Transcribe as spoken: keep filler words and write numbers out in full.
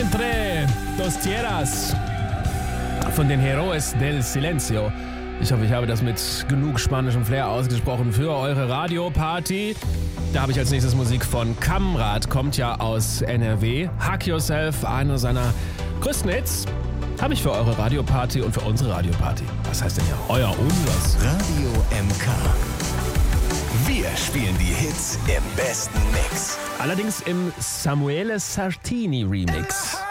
Entre dos Tierras von den Héroes del Silencio. Ich hoffe, ich habe das mit genug spanischem Flair ausgesprochen für eure Radioparty. Da habe ich als nächstes Musik von Kamrat, kommt ja aus N R W. Hug Yourself, einer seiner größten Hits, habe ich für eure Radioparty und für unsere Radioparty. Was heißt denn ja euer Unwas? Radio M K. Wir spielen die Hits im besten Mix. Allerdings im Samuele Sartini Remix.